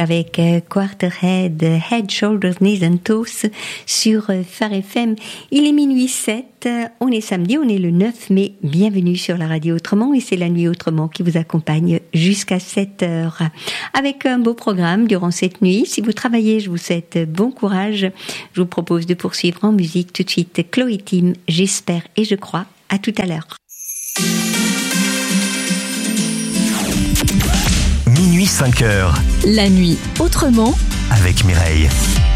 avec Quarterhead, Head, Shoulders, Knees and Toes sur Phare FM. Il est minuit 7, on est samedi, on est le 9 mai. Bienvenue sur la radio Autrement et c'est la nuit Autrement qui vous accompagne jusqu'à 7 heures. Avec un beau programme durant cette nuit. Si vous travaillez, je vous souhaite bon courage. Je vous propose de poursuivre en musique tout de suite. Chloé Tim, J'espère et je crois. À tout à l'heure. Minuit 5 heures. La nuit Autrement avec Mireille.